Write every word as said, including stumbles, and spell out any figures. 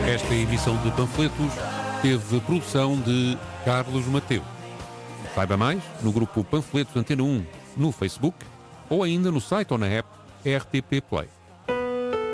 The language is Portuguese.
Esta edição de Panfletos teve produção de Carlos Mateu. Saiba mais no grupo Panfletos Antena um no Facebook ou ainda no site ou na app R T P Play.